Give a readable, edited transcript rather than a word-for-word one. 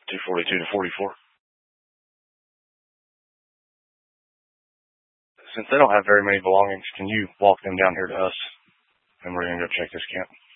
242 to 44. Since they don't have very many belongings, can you walk them down here to us? And we're going to go check this camp.